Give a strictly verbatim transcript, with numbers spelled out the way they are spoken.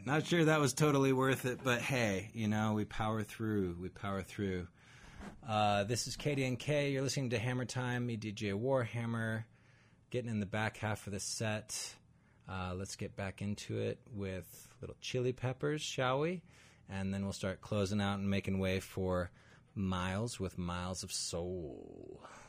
Not sure that was totally worth it, but hey, you know, we power through. We power through. Uh, this is K D N K. You're listening to Hammer Time, me, D J Warhammer, getting in the back half of the set. Uh, let's get back into it with Little Chili Peppers, shall we? And then we'll start closing out and making way for Miles with Miles of Soul.